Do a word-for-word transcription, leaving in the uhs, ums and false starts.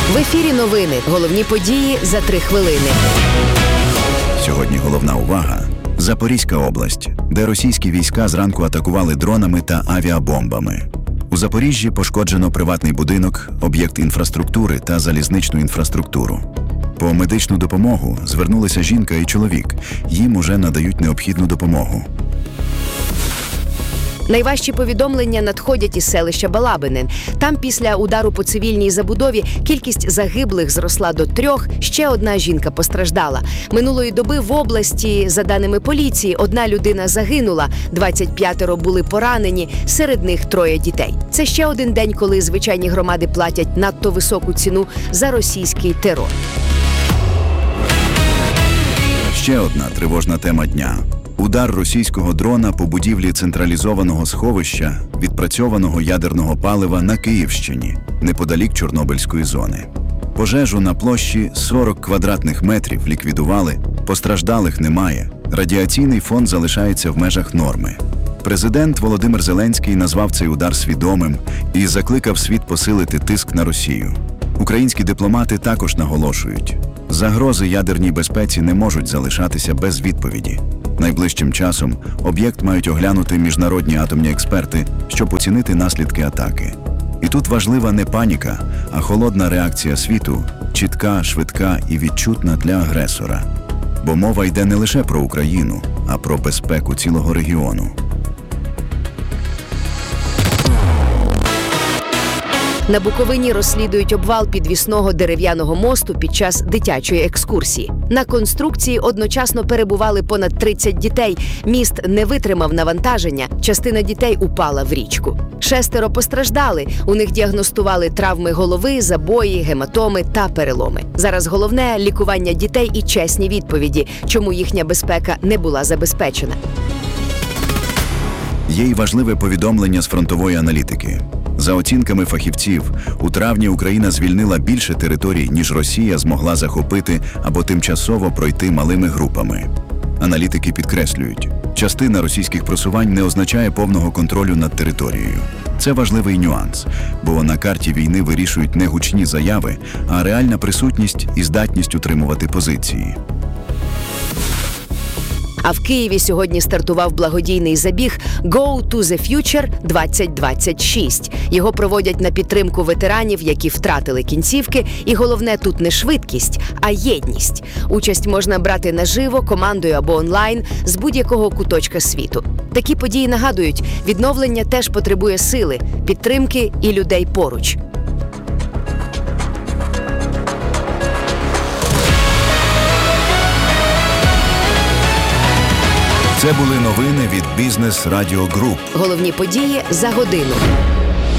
В ефірі новини. Головні події за три хвилини. Сьогодні головна увага – Запорізька область, де російські війська зранку атакували дронами та авіабомбами. У Запоріжжі пошкоджено приватний будинок, об'єкт інфраструктури та залізничну інфраструктуру. По медичну допомогу звернулися жінка і чоловік. Їм уже надають необхідну допомогу. Найважчі повідомлення надходять із селища Балабине. Там після удару по цивільній забудові кількість загиблих зросла до трьох, ще одна жінка постраждала. Минулої доби в області, за даними поліції, одна людина загинула, двадцять п'ятеро були поранені, серед них троє дітей. Це ще один день, коли звичайні громади платять надто високу ціну за російський терор. Ще одна тривожна тема дня. Удар російського дрона по будівлі централізованого сховища відпрацьованого ядерного палива на Київщині, неподалік Чорнобильської зони. Пожежу на площі сорок квадратних метрів ліквідували, постраждалих немає, радіаційний фон залишається в межах норми. Президент Володимир Зеленський назвав цей удар свідомим і закликав світ посилити тиск на Росію. Українські дипломати також наголошують, загрози ядерній безпеці не можуть залишатися без відповіді. Найближчим часом об'єкт мають оглянути міжнародні атомні експерти, щоб оцінити наслідки атаки. І тут важлива не паніка, а холодна реакція світу, чітка, швидка і відчутна для агресора. Бо мова йде не лише про Україну, а про безпеку цілого регіону. На Буковині розслідують обвал підвісного дерев'яного мосту під час дитячої екскурсії. На конструкції одночасно перебували понад тридцять дітей. Міст не витримав навантаження, частина дітей упала в річку. Шестеро постраждали, у них діагностували травми голови, забої, гематоми та переломи. Зараз головне – лікування дітей і чесні відповіді, чому їхня безпека не була забезпечена. Є й важливе повідомлення з фронтової аналітики. За оцінками фахівців, у травні Україна звільнила більше територій, ніж Росія змогла захопити або тимчасово пройти малими групами. Аналітики підкреслюють, частина російських просувань не означає повного контролю над територією. Це важливий нюанс, бо на карті війни вирішують не гучні заяви, а реальна присутність і здатність утримувати позиції. А в Києві сьогодні стартував благодійний забіг «Go to the Future двадцять двадцять шість». Його проводять на підтримку ветеранів, які втратили кінцівки. І головне тут не швидкість, а єдність. Участь можна брати наживо, командою або онлайн з будь-якого куточка світу. Такі події нагадують, відновлення теж потребує сили, підтримки і людей поруч. Це були новини від Бізнес Радіо Груп. Головні події за годину.